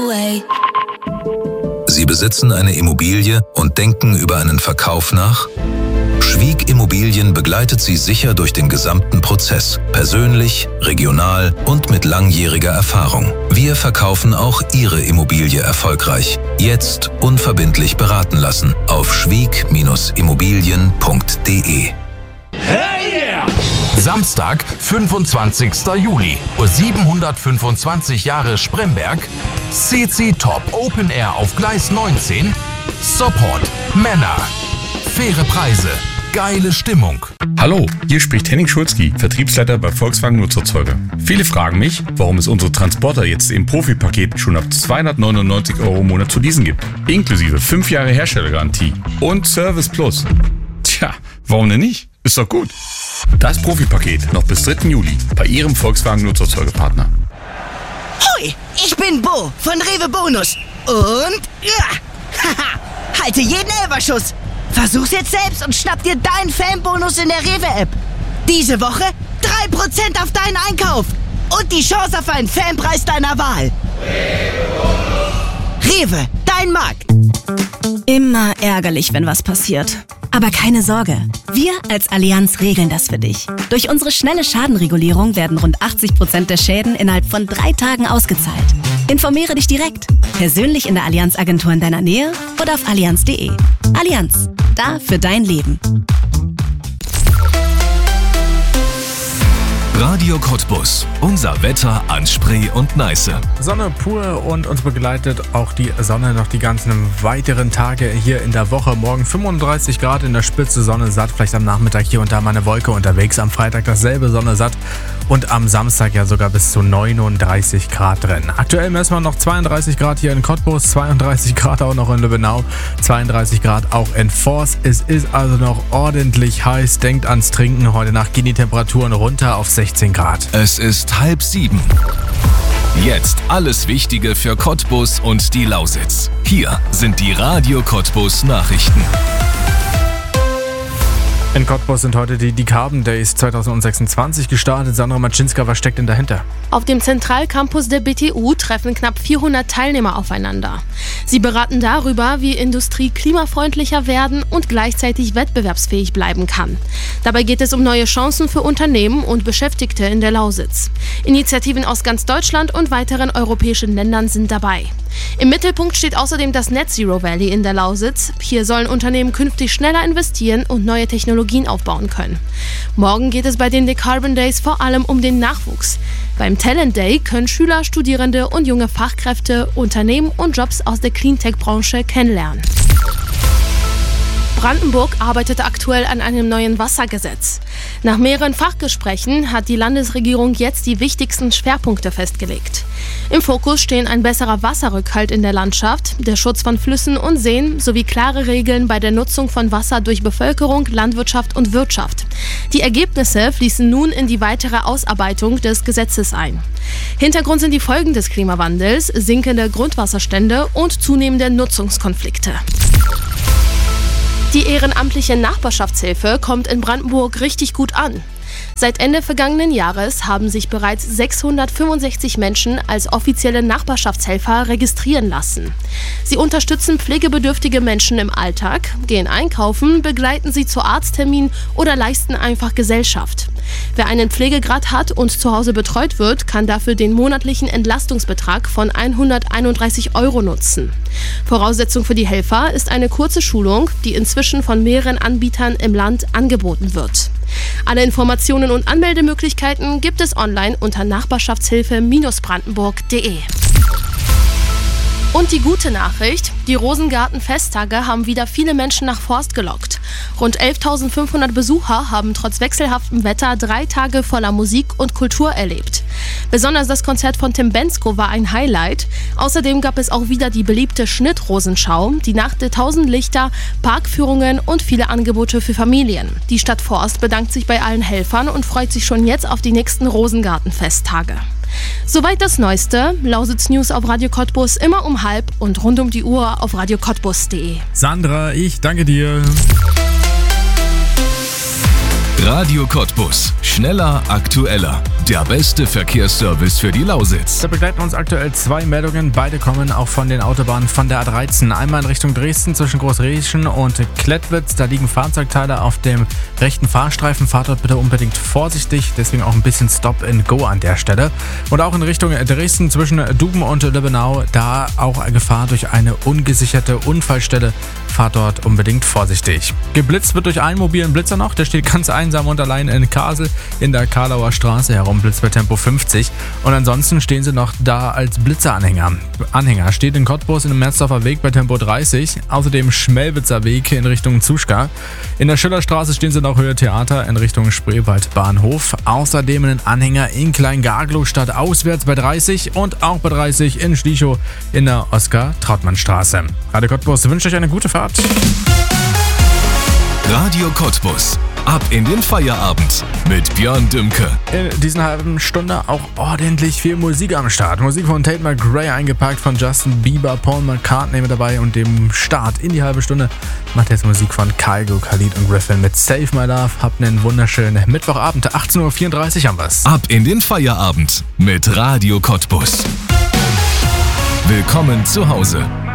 away. Sie besitzen eine Immobilie und denken über einen Verkauf nach? Schwieg Immobilien begleitet Sie sicher durch den gesamten Prozess, persönlich, regional und mit langjähriger Erfahrung. Wir verkaufen auch Ihre Immobilie erfolgreich. Jetzt unverbindlich beraten lassen auf schwieg-immobilien.de. Hey yeah! Samstag, 25. Juli, 725 Jahre Spremberg, CC Top Open Air auf Gleis 19, Support, Männer, faire Preise, geile Stimmung. Hallo, hier spricht Henning Schulzki, Vertriebsleiter bei Volkswagen Nutzerzeuger. Viele fragen mich, warum es unsere Transporter jetzt im Profipaket schon ab 299 € im Monat zu leasen gibt. Inklusive 5 Jahre Herstellergarantie und Service Plus. Tja, warum denn nicht? Ist doch gut. Das Profipaket noch bis 3. Juli bei Ihrem Volkswagen Nutzerzeugerpartner. Hoi, ich bin Bo von Rewe Bonus. Und halte jeden Elferschuss. Versuch's jetzt selbst und schnapp dir deinen Fanbonus in der Rewe-App. Diese Woche 3% auf deinen Einkauf und die Chance auf einen Fanpreis deiner Wahl. Rewe, dein Markt. Immer ärgerlich, wenn was passiert. Aber keine Sorge, wir als Allianz regeln das für dich. Durch unsere schnelle Schadenregulierung werden rund 80% der Schäden innerhalb von 3 Tagen ausgezahlt. Informiere dich direkt, persönlich in der Allianz-Agentur in deiner Nähe oder auf allianz.de. Allianz, da für dein Leben. Radio Cottbus. Unser Wetter an Spree und Neiße. Sonne pur und uns begleitet auch die Sonne noch die ganzen weiteren Tage hier in der Woche. Morgen 35 Grad in der Spitze, Sonne satt. Vielleicht am Nachmittag hier und da mal eine Wolke unterwegs. Am Freitag dasselbe, Sonne satt. Und am Samstag ja sogar bis zu 39 Grad drin. Aktuell messen wir noch 32 Grad hier in Cottbus, 32 Grad auch noch in Lübbenau, 32 Grad auch in Forst. Es ist also noch ordentlich heiß. Denkt ans Trinken. Heute Nacht gehen die Temperaturen runter auf 16 Grad. Es ist 6:30. Jetzt alles Wichtige für Cottbus und die Lausitz. Hier sind die Radio Cottbus Nachrichten. In Cottbus sind heute die Carbon Days 2026 gestartet. Sandra Maczynska, was steckt denn dahinter? Auf dem Zentralcampus der BTU treffen knapp 400 Teilnehmer aufeinander. Sie beraten darüber, wie Industrie klimafreundlicher werden und gleichzeitig wettbewerbsfähig bleiben kann. Dabei geht es um neue Chancen für Unternehmen und Beschäftigte in der Lausitz. Initiativen aus ganz Deutschland und weiteren europäischen Ländern sind dabei. Im Mittelpunkt steht außerdem das Net Zero Valley in der Lausitz. Hier sollen Unternehmen künftig schneller investieren und neue Technologien aufbauen können. Morgen geht es bei den Carbon Days vor allem um den Nachwuchs. Beim Talent Day können Schüler, Studierende und junge Fachkräfte Unternehmen und Jobs aus der Cleantech-Branche kennenlernen. Brandenburg arbeitet aktuell an einem neuen Wassergesetz. Nach mehreren Fachgesprächen hat die Landesregierung jetzt die wichtigsten Schwerpunkte festgelegt. Im Fokus stehen ein besserer Wasserrückhalt in der Landschaft, der Schutz von Flüssen und Seen sowie klare Regeln bei der Nutzung von Wasser durch Bevölkerung, Landwirtschaft und Wirtschaft. Die Ergebnisse fließen nun in die weitere Ausarbeitung des Gesetzes ein. Hintergrund sind die Folgen des Klimawandels, sinkende Grundwasserstände und zunehmende Nutzungskonflikte. Die ehrenamtliche Nachbarschaftshilfe kommt in Brandenburg richtig gut an. Seit Ende vergangenen Jahres haben sich bereits 665 Menschen als offizielle Nachbarschaftshelfer registrieren lassen. Sie unterstützen pflegebedürftige Menschen im Alltag, gehen einkaufen, begleiten sie zu Arztterminen oder leisten einfach Gesellschaft. Wer einen Pflegegrad hat und zu Hause betreut wird, kann dafür den monatlichen Entlastungsbetrag von 131 € nutzen. Voraussetzung für die Helfer ist eine kurze Schulung, die inzwischen von mehreren Anbietern im Land angeboten wird. Alle Informationen und Anmeldemöglichkeiten gibt es online unter nachbarschaftshilfe-brandenburg.de. Und die gute Nachricht, die Rosengarten-Festtage haben wieder viele Menschen nach Forst gelockt. Rund 11.500 Besucher haben trotz wechselhaftem Wetter 3 Tage voller Musik und Kultur erlebt. Besonders das Konzert von Tim Bendzko war ein Highlight. Außerdem gab es auch wieder die beliebte Schnittrosenschau, die Nacht der 1000 Lichter, Parkführungen und viele Angebote für Familien. Die Stadt Forst bedankt sich bei allen Helfern und freut sich schon jetzt auf die nächsten Rosengarten-Festtage. Soweit das Neueste. Lausitz News auf Radio Cottbus immer um 12:30 und rund um die Uhr auf radiocottbus.de. Sandra, ich danke dir. Radio Cottbus. Schneller, aktueller. der beste Verkehrsservice für die Lausitz. Da begleiten uns aktuell 2 Meldungen. Beide kommen auch von den Autobahnen von der A13. Einmal in Richtung Dresden zwischen Großreschen und Klettwitz. Da liegen Fahrzeugteile auf dem rechten Fahrstreifen. Fahrt dort bitte unbedingt vorsichtig. Deswegen auch ein bisschen Stop and Go an der Stelle. Und auch in Richtung Dresden zwischen Duben und Lübbenau. Da auch Gefahr durch eine ungesicherte Unfallstelle. Fahrt dort unbedingt vorsichtig. Geblitzt wird durch einen mobilen Blitzer noch. Der steht ganz einsam und allein in Kassel in der Karlauer Straße herum. Blitzt bei Tempo 50. Und ansonsten stehen sie noch da als Blitzeranhänger. Anhänger steht in Cottbus in dem Merzdorfer Weg bei Tempo 30. Außerdem Schmelwitzer Weg in Richtung Zuschka. In der Schillerstraße stehen sie noch Höhe Theater in Richtung Spreewaldbahnhof. Außerdem einen Anhänger in Kleingarglow statt auswärts bei 30 und auch bei 30 in Schlichow in der Oskar-Trautmann-Straße. Radio Cottbus wünscht euch eine gute Fahrt. Radio Cottbus. Ab in den Feierabend mit Björn Dümke. In dieser halben Stunde auch ordentlich viel Musik am Start. Musik von Tate McRae eingepackt, von Justin Bieber, Paul McCartney mit dabei und dem Start in die halbe Stunde macht jetzt Musik von Kygo, Khalid und Griffin mit Save My Love. Habt einen wunderschönen Mittwochabend, 18.34 Uhr haben wir's. Ab in den Feierabend mit Radio Cottbus. Willkommen zu Hause.